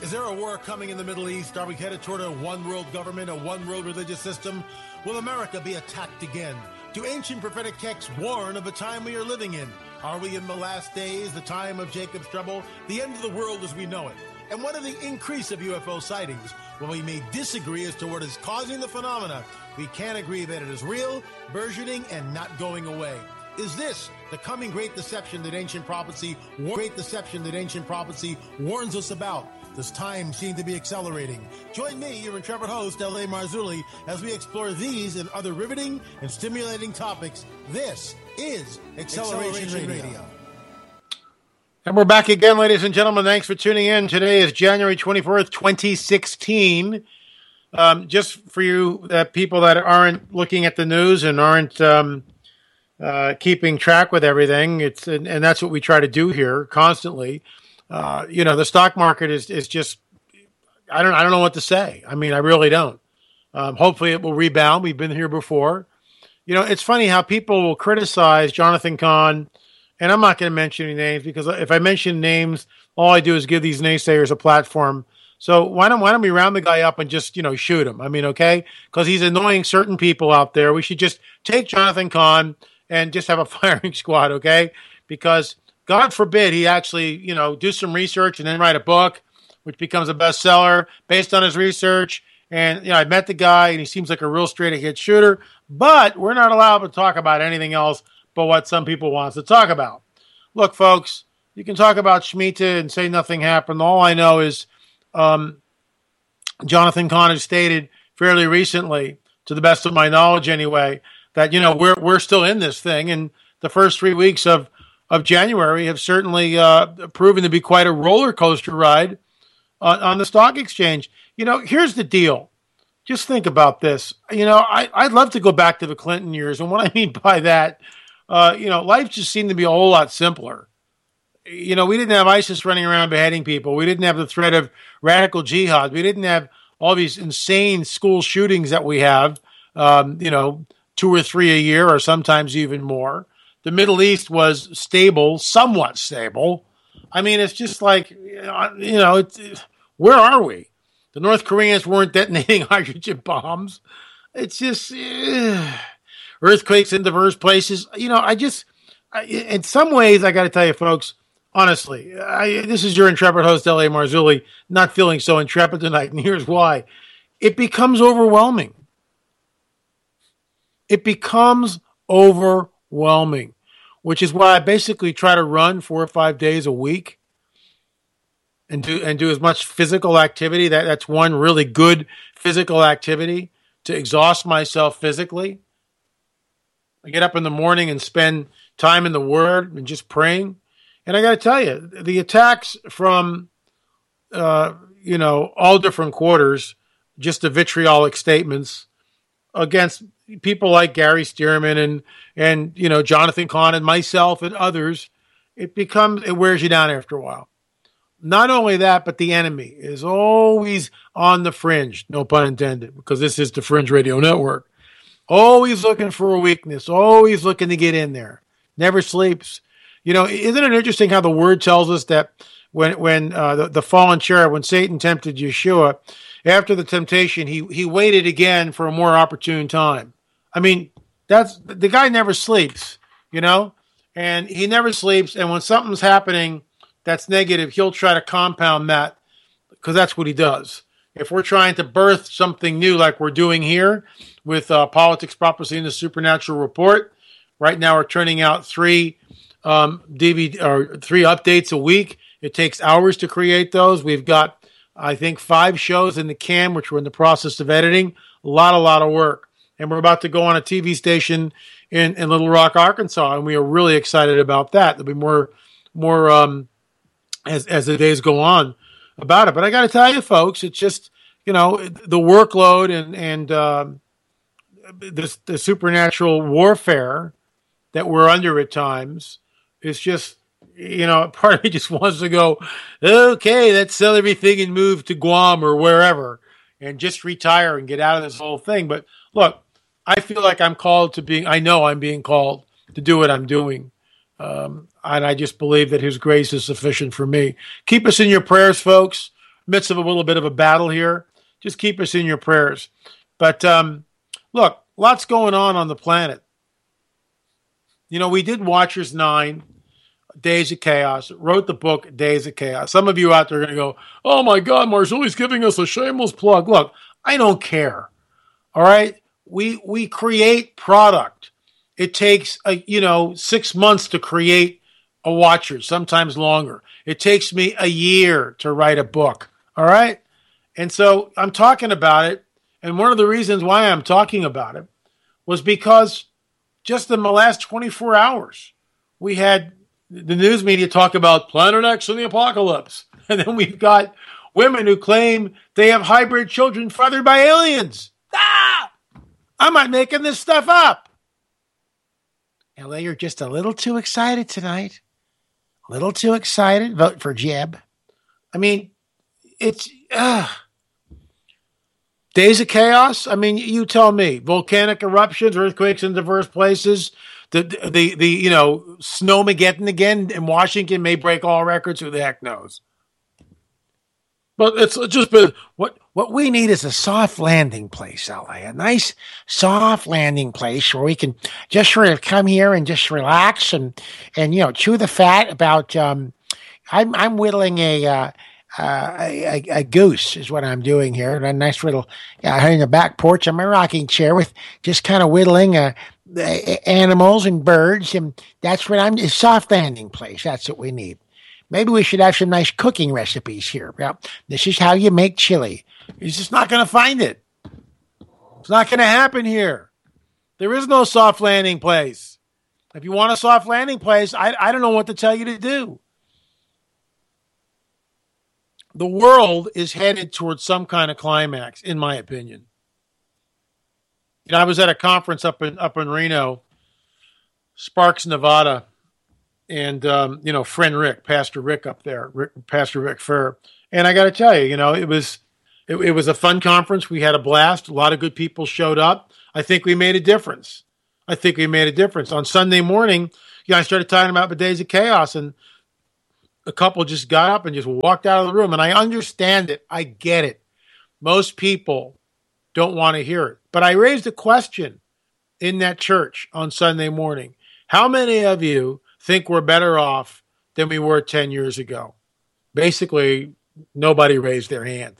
Is there a war coming in the Middle East? Are we headed toward a one-world government, a one-world religious system? Will America be attacked again? Do ancient prophetic texts warn of the time we are living in? Are we in the last days, the time of Jacob's trouble, the end of the world as we know it? And what of the increase of UFO sightings? While we may disagree as to what is causing the phenomena, we can agree that it is real, burgeoning, and not going away. Is this the coming great deception that ancient prophecy warns us about? Does time seem to be accelerating? Join me, your intrepid host, L.A. Marzulli, as we explore these and other riveting and stimulating topics. This is Acceleration Radio. And we're back again, ladies and gentlemen. Thanks for tuning in. Today is January 24th, 2016. Just for you people that aren't looking at the news and aren't keeping track with everything, and that's what we try to do here constantly. The stock market is just, I don't know what to say. I mean, I really don't. Hopefully it will rebound. We've been here before. It's funny how people will criticize Jonathan Cahn, and I'm not going to mention any names because if I mention names, all I do is give these naysayers a platform. So why don't we round the guy up and just, shoot him? I mean, okay? Because he's annoying certain people out there. We should just take Jonathan Cahn and just have a firing squad, okay? Because God forbid he actually, do some research and then write a book, which becomes a bestseller based on his research. And, I met the guy and he seems like a real straight-ahead shooter, but we're not allowed to talk about anything else but what some people want us to talk about. Look, folks, you can talk about Shemitah and say nothing happened. All I know is Jonathan Cahn has stated fairly recently, to the best of my knowledge anyway, that, we're still in this thing. And the first 3 weeks of January have certainly proven to be quite a roller coaster ride on the stock exchange. Here's the deal. Just think about this. I'd love to go back to the Clinton years. And what I mean by that, life just seemed to be a whole lot simpler. We didn't have ISIS running around beheading people. We didn't have the threat of radical jihad. We didn't have all these insane school shootings that we have, 2 or 3 a year or sometimes even more. The Middle East was stable, somewhat stable. I mean, it's just like, where are we? The North Koreans weren't detonating hydrogen bombs. It's just earthquakes in diverse places. In some ways, I got to tell you, folks, honestly, this is your intrepid host, L.A. Marzulli, not feeling so intrepid tonight, and here's why. It becomes overwhelming. It becomes overwhelming, which is why I basically try to run 4 or 5 days a week and do as much physical activity. That's one really good physical activity to exhaust myself physically. I get up in the morning and spend time in the Word and just praying. And I got to tell you, the attacks from, all different quarters, just the vitriolic statements against people like Gary Stearman and Jonathan Cahn and myself and others, it wears you down after a while. Not only that, but the enemy is always on the fringe, no pun intended, because this is the Fringe Radio Network. Always looking for a weakness, always looking to get in there. Never sleeps. Isn't it interesting how the Word tells us that when the fallen cherub, when Satan tempted Yeshua, after the temptation, he waited again for a more opportune time. I mean, that's the guy never sleeps, and he never sleeps. And when something's happening that's negative, he'll try to compound that because that's what he does. If we're trying to birth something new like we're doing here with Politics, Prophecy, and the Supernatural Report, right now we're turning out 3 DVD or 3 updates a week. It takes hours to create those. We've got, I think, 5 shows in the can, which we're in the process of editing. A lot of work. And we're about to go on a TV station in Little Rock, Arkansas, and we are really excited about that. There'll be more as the days go on about it. But I got to tell you, folks, it's just, the workload and the supernatural warfare that we're under at times is just, part of me just wants to go, okay, let's sell everything and move to Guam or wherever and just retire and get out of this whole thing. But look, I feel like I know I'm being called to do what I'm doing. And I just believe that his grace is sufficient for me. Keep us in your prayers, folks. midst of a little bit of a battle here. Just keep us in your prayers. But look, lots going on the planet. You know, we did Watchers 9, Days of Chaos, wrote the book Days of Chaos. Some of you out there are going to go, oh my God, Marzulli's giving us a shameless plug. Look, I don't care. All right? We create product. It takes 6 months to create a Watchers, sometimes longer. It takes me a year to write a book. All right? And so I'm talking about it. And one of the reasons why I'm talking about it was because just in the last 24 hours, we had the news media talk about Planet X and the apocalypse. And then we've got women who claim they have hybrid children fathered by aliens. I'm not making this stuff up. LA, you're just a little too excited tonight. A little too excited. Vote for Jeb. I mean, it's Days of Chaos. I mean, you tell me. Volcanic eruptions, earthquakes in diverse places. The Snowmageddon again in Washington may break all records. Who the heck knows? But it's just been what we need is a soft landing place, LA. A nice soft landing place where we can just sort of come here and just relax and chew the fat about. I'm whittling a goose is what I'm doing here. A nice little in the back porch on my rocking chair with just kind of whittling animals and birds, and that's what a soft landing place. That's what we need. Maybe we should have some nice cooking recipes here. Well, this is how you make chili. You're just not going to find it. It's not going to happen here. There is no soft landing place. If you want a soft landing place, I don't know what to tell you to do. The world is headed towards some kind of climax, in my opinion. I was at a conference up in Reno, Sparks, Nevada, and friend Rick, Pastor Rick up there, Pastor Rick Fair. And I got to tell you, it was a fun conference. We had a blast. A lot of good people showed up. I think we made a difference. On Sunday morning, I started talking about the Days of Chaos, and a couple just got up and just walked out of the room. And I understand it. I get it. Most people don't want to hear it. But I raised a question in that church on Sunday morning. How many of you think we're better off than we were 10 years ago? Basically, nobody raised their hand.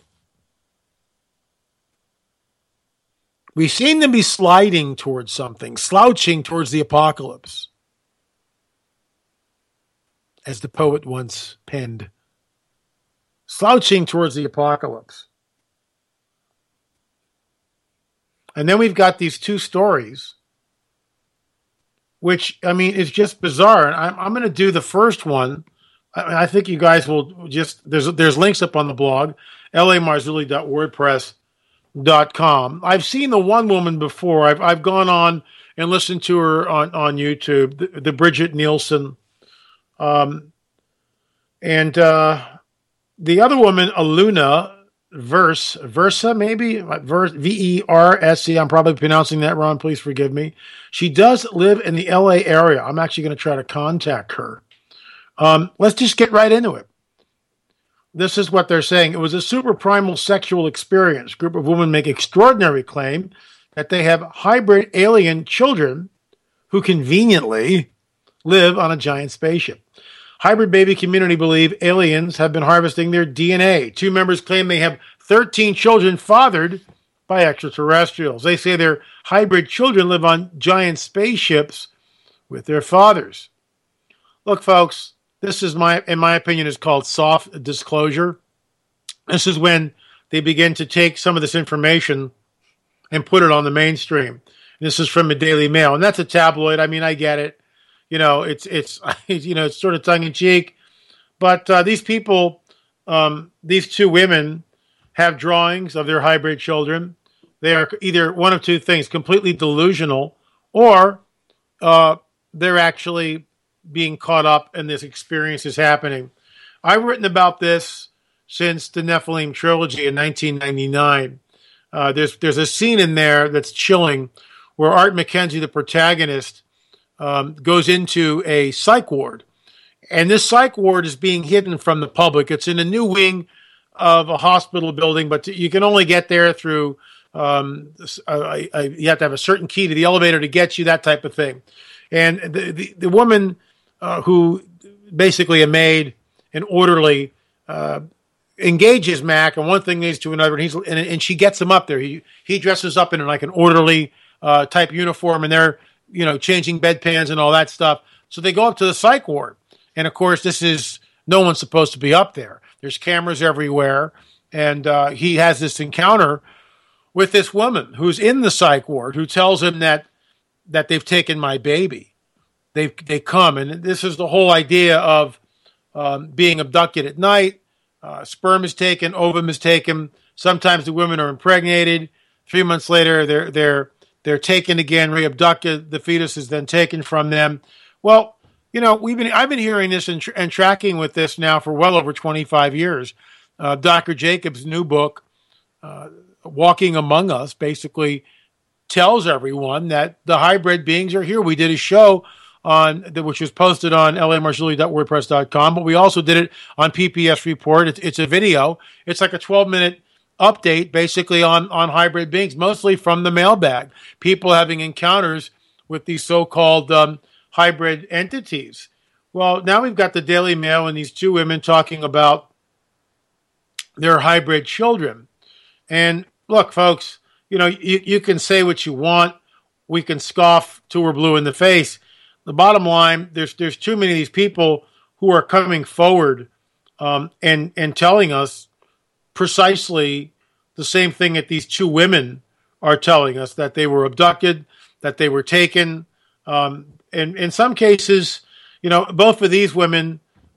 We seem to be sliding towards something, slouching towards the apocalypse, as the poet once penned. Slouching towards the apocalypse. And then we've got these two stories, which, is just bizarre. And I'm going to do the first one. I think you guys will just, there's links up on the blog, lamarzulli.wordpress.com. I've seen the one woman before. I've gone on and listened to her on YouTube, the Bridget Nielsen. And the other woman, Aluna Versa, maybe Verse. I'm probably pronouncing that wrong. Please forgive me. She does live in the LA area. I'm actually going to try to contact her. Let's just get right into it. This is what they're saying. It was a super primal sexual experience. A group of women make extraordinary claim that they have hybrid alien children who conveniently live on a giant spaceship. Hybrid baby community believe aliens have been harvesting their DNA. Two members claim they have 13 children fathered by extraterrestrials. They say their hybrid children live on giant spaceships with their fathers. Look, folks, this is in my opinion, is called soft disclosure. This is when they begin to take some of this information and put it on the mainstream. This is from the Daily Mail, and that's a tabloid. I get it. It's sort of tongue in cheek, but these people, these two women, have drawings of their hybrid children. They are either one of two things: completely delusional, or they're actually being caught up, and this experience is happening. I've written about this since the Nephilim trilogy in 1999. There's a scene in there that's chilling, where Art McKenzie, the protagonist, goes into a psych ward. And this psych ward is being hidden from the public. It's in a new wing of a hospital building, but you can only get there through, you have to have a certain key to the elevator to get you, that type of thing. And the woman who basically a maid, an orderly, engages Mac, and one thing leads to another, and she gets him up there. He dresses up in like an orderly type uniform, and they're changing bedpans and all that stuff. So they go up to the psych ward, and of course no one's supposed to be up there. There's cameras everywhere, and he has this encounter with this woman who's in the psych ward, who tells him that they've taken my baby. They come, and this is the whole idea of being abducted at night. Sperm is taken, ovum is taken. Sometimes the women are impregnated. 3 months later, they're taken again, re-abducted. The fetus is then taken from them. Well, I've been hearing this and tracking with this now for well over 25 years. Dr. Jacobs' new book, Walking Among Us, basically tells everyone that the hybrid beings are here. We did a show which was posted on lamarzulli.wordpress.com, but we also did it on PPS Report. It's a video. It's like a 12-minute update, basically on hybrid beings, mostly from the mailbag. People having encounters with these so-called hybrid entities. Well, now we've got the Daily Mail and these two women talking about their hybrid children. And look, folks, you can say what you want. We can scoff till we're blue in the face. The bottom line, there's too many of these people who are coming forward and telling us precisely the same thing that these two women are telling us, that they were abducted, that they were taken. And in some cases, both of these women,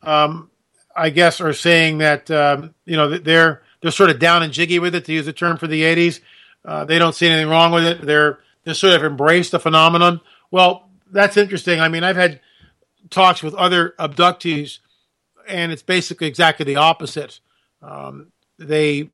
I guess, are saying that, they're sort of down and jiggy with it, to use the term for the 80s. They don't see anything wrong with it. They're sort of embraced the phenomenon. Well, that's interesting. I mean, I've had talks with other abductees, and it's basically exactly the opposite. They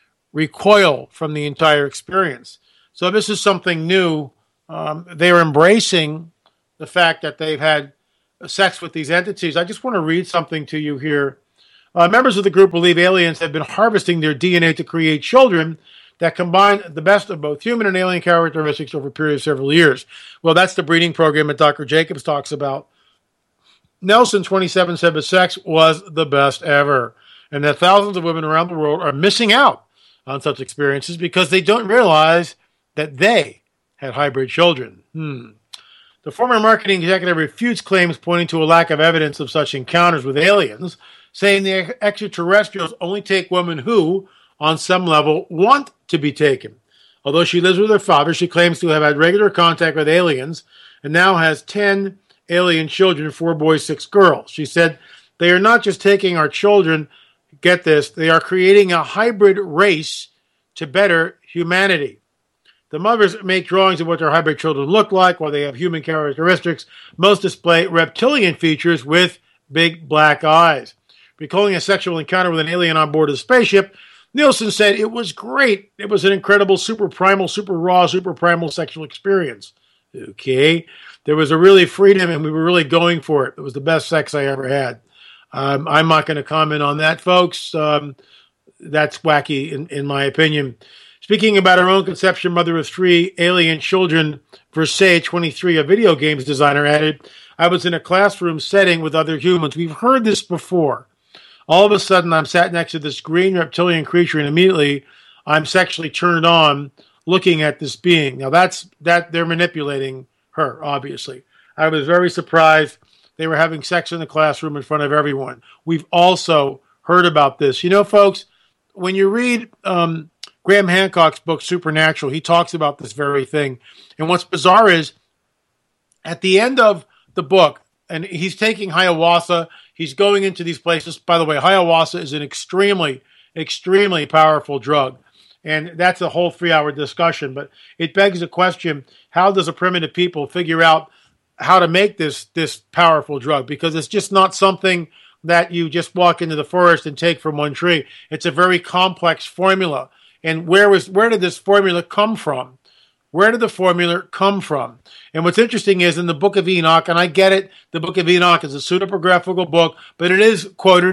recoil from the entire experience. So this is something new. They're embracing the fact that they've had sex with these entities. I just want to read something to you here. Members of the group believe aliens have been harvesting their DNA to create children that combine the best of both human and alien characteristics over a period of several years. Well, that's the breeding program that Dr. Jacobs talks about. Nelson, 27, said that sex was the best ever, and that thousands of women around the world are missing out on such experiences because they don't realize that they had hybrid children. The former marketing executive refutes claims pointing to a lack of evidence of such encounters with aliens, saying the extraterrestrials only take women who, on some level, want to be taken. Although she lives with her father, she claims to have had regular contact with aliens and now has 10 alien children, 4 boys, 6 girls. She said, they are not just taking our children, get this, they are creating a hybrid race to better humanity. The mothers make drawings of what their hybrid children look like. While they have human characteristics, most display reptilian features with big black eyes. Recalling a sexual encounter with an alien on board a spaceship, Nielsen said it was great. It was an incredible, super primal, super raw, super primal sexual experience. Okay. There was a really freedom, and we were really going for it. It was the best sex I ever had. I'm not going to comment on that, folks. That's wacky, in my opinion. Speaking about her own conception, mother of 3 alien children, Versailles 23, a video games designer, added, I was in a classroom setting with other humans. We've heard this before. All of a sudden, I'm sat next to this green reptilian creature, and immediately I'm sexually turned on looking at this being. Now, that they're manipulating her, obviously. I was very surprised they were having sex in the classroom in front of everyone. We've also heard about this. Folks, when you read Graham Hancock's book, Supernatural, he talks about this very thing. And what's bizarre is, at the end of the book, and he's taking ayahuasca, he's going into these places. By the way, ayahuasca is an extremely, extremely powerful drug. And that's a whole 3-hour discussion. But it begs the question, how does a primitive people figure out how to make this powerful drug? Because it's just not something that you just walk into the forest and take from one tree. It's a very complex formula. And where did this formula come from? Where did the formula come from? And what's interesting is in the Book of Enoch, and I get it, the Book of Enoch is a pseudepigraphical book, but it is quoted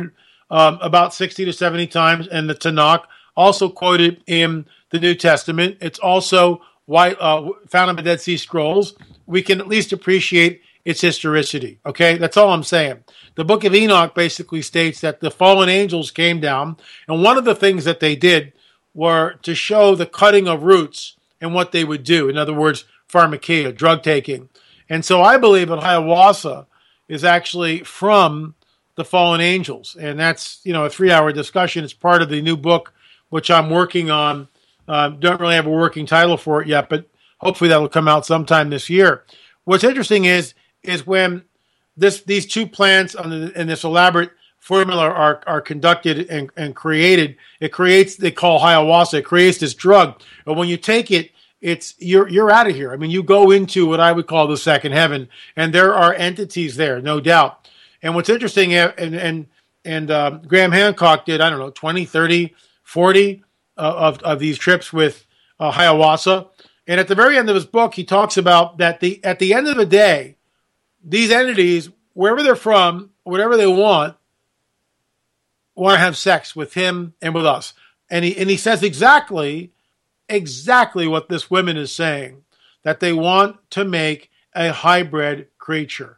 about 60 to 70 times, and the Tanakh, also quoted in the New Testament. It's also found in the Dead Sea Scrolls. We can at least appreciate its historicity. Okay, that's all I'm saying. The book of Enoch basically states that the fallen angels came down, and one of the things that they did were to show the cutting of roots and what they would do. In other words, pharmakeia, drug taking. And so I believe that ayahuasca is actually from the fallen angels. And that's, a 3-hour discussion. It's part of the new book, which I'm working on. Don't really have a working title for it yet, but hopefully that will come out sometime this year. What's interesting is when these two plants in this elaborate formula are conducted and created, they call ayahuasca, it creates this drug. And when you take it, you're out of here. I mean, you go into what I would call the second heaven, and there are entities there, no doubt. And what's interesting, and Graham Hancock did, 20, 30, 40 of these trips with ayahuasca. And at the very end of his book, he talks about that at the end of the day, these entities, wherever they're from, whatever they want to have sex with him and with us. And he says exactly what this woman is saying, that they want to make a hybrid creature.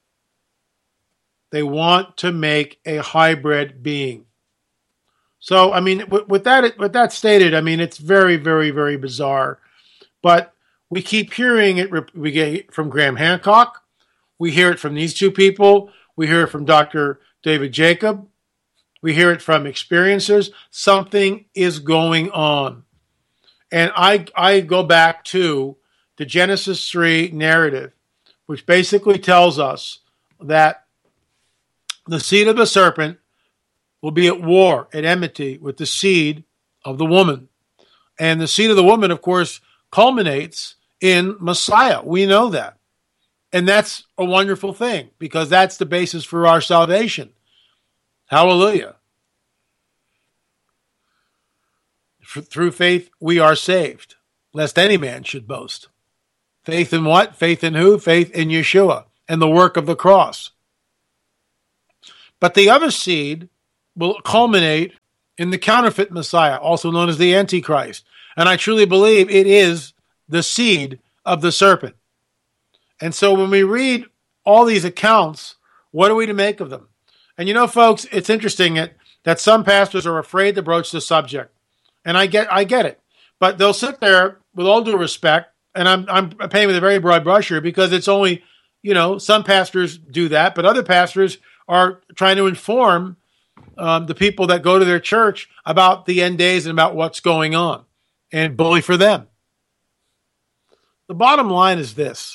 They want to make a hybrid being. So, with that stated, it's very, very, very bizarre. But we keep hearing it. We get it from Graham Hancock. We hear it from these two people. We hear it from Dr. David Jacob. We hear it from experiencers. Something is going on. And I go back to the Genesis 3 narrative, which basically tells us that the seed of the serpent will be at war, at enmity with the seed of the woman. And the seed of the woman, of course, culminates in Messiah. We know that. And that's a wonderful thing, because that's the basis for our salvation. Hallelujah. Through faith, we are saved, lest any man should boast. Faith in what? Faith in who? Faith in Yeshua and the work of the cross. But the other seed will culminate in the counterfeit Messiah, also known as the Antichrist. And I truly believe it is the seed of the serpent. And so when we read all these accounts, what are we to make of them? And folks, it's interesting that some pastors are afraid to broach the subject. And I get it. But they'll sit there with all due respect, and I'm painting with a very broad brush here, because it's only, some pastors do that, but other pastors are trying to inform the people that go to their church about the end days and about what's going on, and bully for them. The bottom line is this.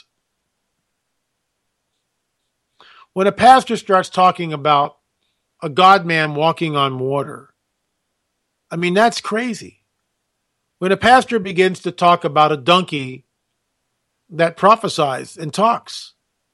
When a pastor starts talking about a God-man walking on water, that's crazy. When a pastor begins to talk about a donkey that prophesies and talks,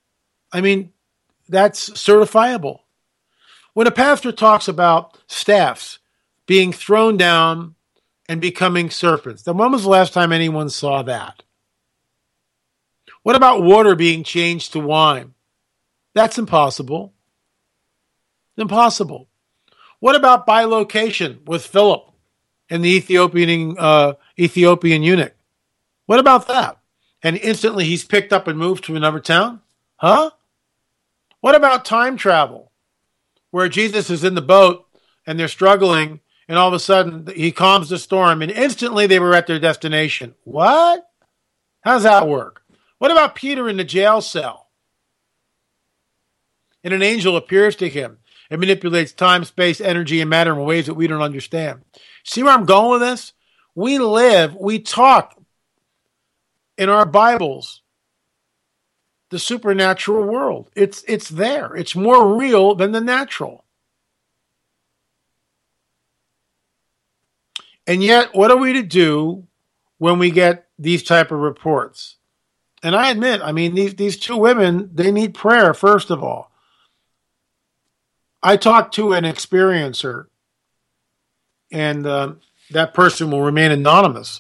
that's certifiable. When a pastor talks about staffs being thrown down and becoming serpents, then when was the last time anyone saw that? What about water being changed to wine? That's impossible. Impossible. What about bilocation with Philip and the Ethiopian eunuch? What about that? And instantly he's picked up and moved to another town? Huh? What about time travel, where Jesus is in the boat and they're struggling, and all of a sudden he calms the storm and instantly they were at their destination? What? How does that work? What about Peter in the jail cell? And an angel appears to him and manipulates time, space, energy, and matter in ways that we don't understand. See where I'm going with this? We talk in our Bibles the supernatural world. It's there. It's more real than the natural. And yet, what are we to do when we get these type of reports? And I admit, these two women, they need prayer, first of all. I talked to an experiencer, and that person will remain anonymous.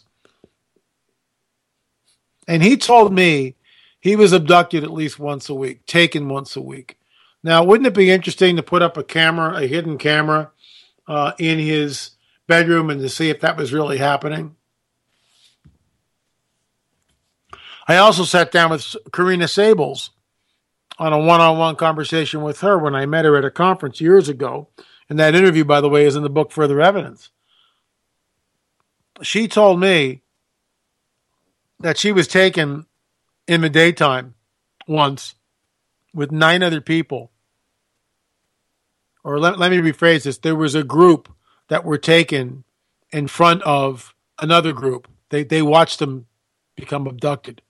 And he told me he was abducted at least once a week, taken once a week. Now, wouldn't it be interesting to put up a camera, a hidden camera, in his bedroom and to see if that was really happening? I also sat down with Karina Sables on a one-on-one conversation with her when I met her at a conference years ago. And that interview, by the way, is in the book Further Evidence. She told me that she was taken in the daytime once with 9 other people. Or let me rephrase this. There was a group that were taken in front of another group. They watched them become abducted.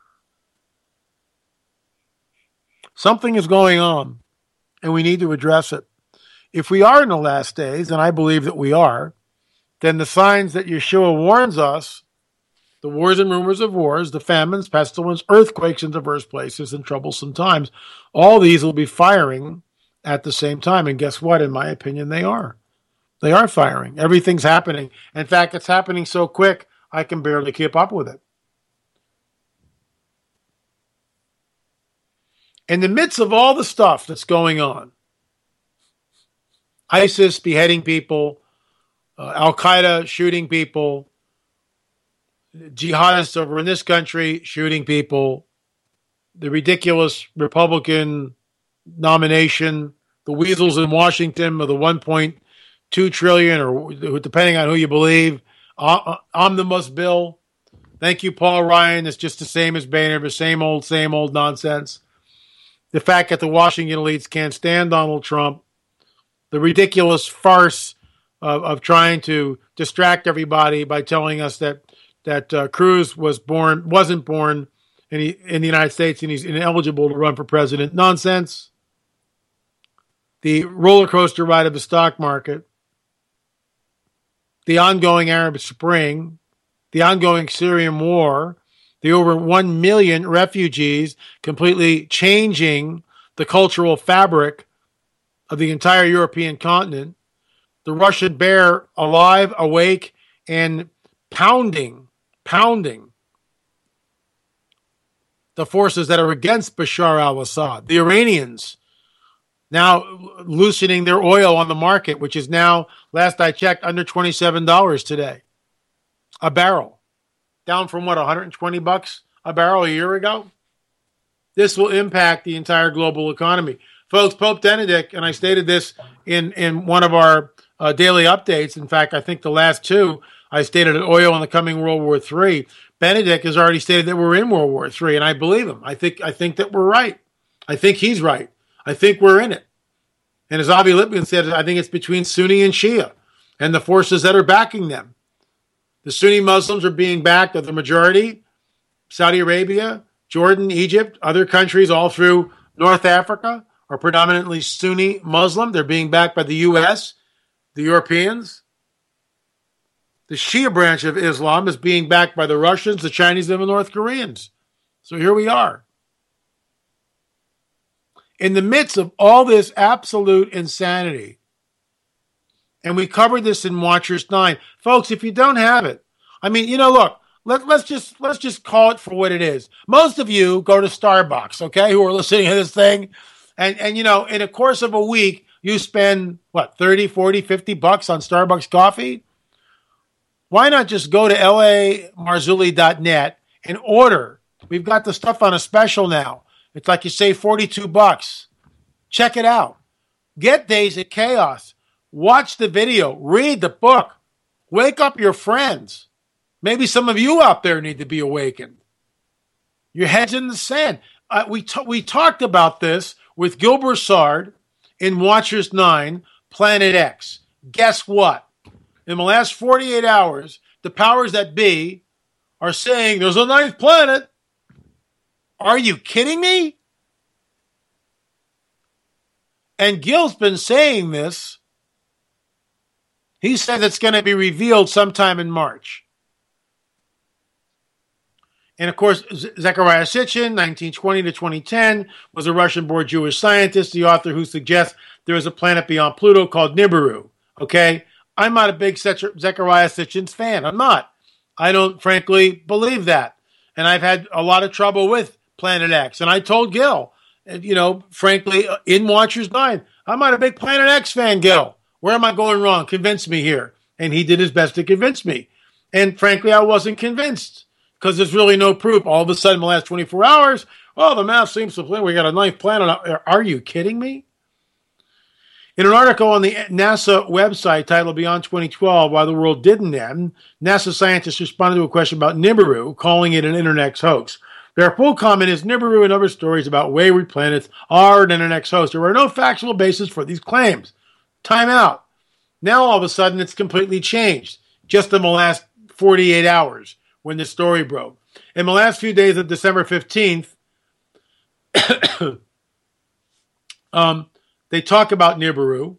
Something is going on, and we need to address it. If we are in the last days, and I believe that we are, then the signs that Yeshua warns us, the wars and rumors of wars, the famines, pestilence, earthquakes in diverse places, and troublesome times, all these will be firing at the same time. And guess what? In my opinion, they are. They are firing. Everything's happening. In fact, it's happening so quick, I can barely keep up with it. In the midst of all the stuff that's going on, ISIS beheading people, Al-Qaeda shooting people, jihadists over in this country shooting people, the ridiculous Republican nomination, the weasels in Washington of the $1.2 trillion, or depending on who you believe, omnibus bill. Thank you, Paul Ryan. It's just the same as Boehner, the same old nonsense. The fact that the Washington elites can't stand Donald Trump, the ridiculous farce of trying to distract everybody by telling us that Cruz wasn't born in the United States and he's ineligible to run for president. Nonsense. The roller coaster ride of the stock market, the ongoing Arab Spring, the ongoing Syrian war, the over 1 million refugees completely changing the cultural fabric of the entire European continent, the Russian bear alive, awake, and pounding the forces that are against Bashar al-Assad, the Iranians now loosening their oil on the market, which is now, last I checked, under $27 today, a barrel. Down from what, $120 a barrel a year ago? This will impact the entire global economy. Folks, Pope Benedict, and I stated this in one of our daily updates. In fact, I think the last two, I stated that oil in the coming World War III. Benedict has already stated that we're in World War III, and I believe him. I think that we're right. I think he's right. I think we're in it. And as Avi Lippman said, I think it's between Sunni and Shia and the forces that are backing them. The Sunni Muslims are being backed of the majority, Saudi Arabia, Jordan, Egypt, other countries all through North Africa are predominantly Sunni Muslim. They're being backed by the U.S., the Europeans. The Shia branch of Islam is being backed by the Russians, the Chinese, and the North Koreans. So here we are. In the midst of all this absolute insanity, and we covered this in Watchers 9. Folks, if you don't have it, I mean, look, let's just call it for what it is. Most of you go to Starbucks, okay, who are listening to this thing, and in a course of a week, you spend, what, 30, 40, 50 bucks on Starbucks coffee? Why not just go to lamarzulli.net and order? We've got the stuff on a special now. It's like you save 42 bucks. Check it out. Get Days of Chaos. Watch the video. Read the book. Wake up your friends. Maybe some of you out there need to be awakened. Your head's in the sand. We talked about this with Gil Broussard in Watchers 9, Planet X. Guess what? In the last 48 hours, the powers that be are saying there's a ninth planet. Are you kidding me? And Gil's been saying this. He said it's going to be revealed sometime in March. And of course, Zecharia Sitchin, 1920 to 2010, was a Russian-born Jewish scientist, the author who suggests there is a planet beyond Pluto called Nibiru. Okay? I'm not a big Zecharia Sitchin's fan. I'm not. I don't, frankly, believe that. And I've had a lot of trouble with Planet X. And I told Gil, frankly, in Watcher's Mind, I'm not a big Planet X fan, Gil. Where am I going wrong? Convince me here. And he did his best to convince me. And frankly, I wasn't convinced because there's really no proof. All of a sudden, in the last 24 hours, the math seems to play. We got a ninth planet. Are you kidding me? In an article on the NASA website titled Beyond 2012, Why the World Didn't End, NASA scientists responded to a question about Nibiru, calling it an Internet hoax. Their full comment is Nibiru and other stories about wayward planets are an Internet hoax. There are no factual basis for these claims. Time out. Now all of a sudden it's completely changed just in the last 48 hours when the story broke. In the last few days of December 15th, they talk about Nibiru,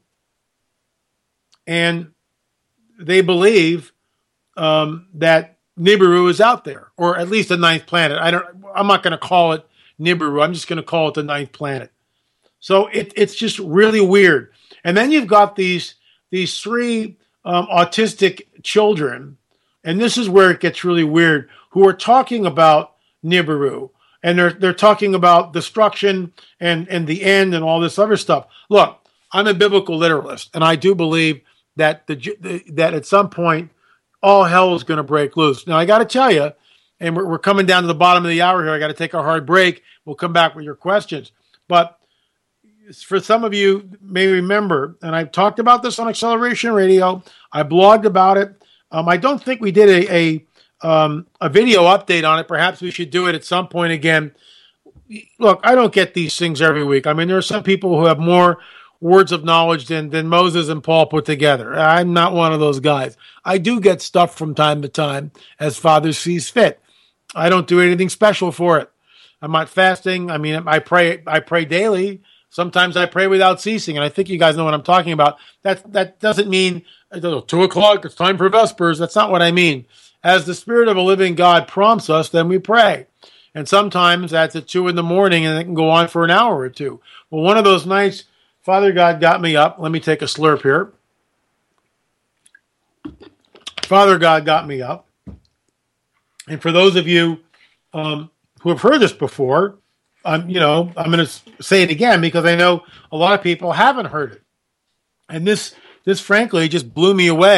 and they believe that Nibiru is out there, or at least the ninth planet. I'm not going to call it Nibiru. I'm just going to call it the ninth planet. So it's just really weird. And then you've got these three autistic children, and this is where it gets really weird, who are talking about Nibiru. And they're talking about destruction and the end and all this other stuff. Look, I'm a biblical literalist, and I do believe that that at some point all hell is going to break loose. Now, I got to tell you, and we're coming down to the bottom of the hour here. I got to take a hard break. We'll come back with your questions. But for some of you may remember, and I've talked about this on Acceleration Radio. I blogged about it. I don't think we did a video update on it. Perhaps we should do it at some point again. Look, I don't get these things every week. I mean, there are some people who have more words of knowledge than Moses and Paul put together. I'm not one of those guys. I do get stuff from time to time as Father sees fit. I don't do anything special for it. I'm not fasting. I mean, I pray daily. Sometimes I pray without ceasing, and I think you guys know what I'm talking about. That doesn't mean 2:00, it's time for Vespers. That's not what I mean. As the Spirit of a living God prompts us, then we pray. And sometimes that's at 2 a.m, and it can go on for an hour or two. Well, one of those nights, Father God got me up. Let me take a slurp here. Father God got me up. And for those of you who have heard this before, I'm going to say it again because I know a lot of people haven't heard it. And this frankly just blew me away.